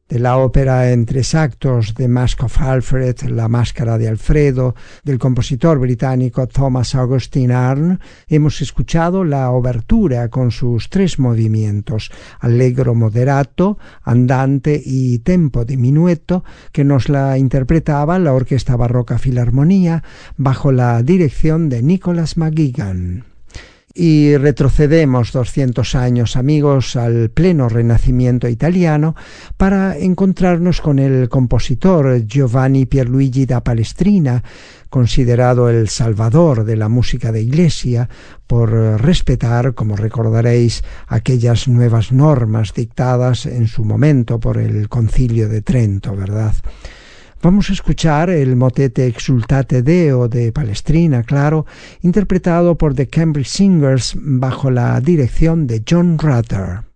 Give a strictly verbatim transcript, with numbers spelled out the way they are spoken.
de la ópera en tres actos The Mask of Alfred, La Máscara de Alfredo, del compositor británico Thomas Augustine Arne, hemos escuchado la obertura con sus tres movimientos, allegro moderato, andante y tempo di minueto, que nos la interpretaba la Orquesta Barroca Filarmonía bajo la dirección de Nicholas McGuigan. Y retrocedemos doscientos años, amigos, al pleno Renacimiento italiano para encontrarnos con el compositor Giovanni Pierluigi da Palestrina, considerado el salvador de la música de iglesia por respetar, como recordaréis, aquellas nuevas normas dictadas en su momento por el Concilio de Trento, ¿verdad? Vamos a escuchar el motete Exultate Deo de Palestrina, claro, interpretado por The Cambridge Singers bajo la dirección de John Rutter.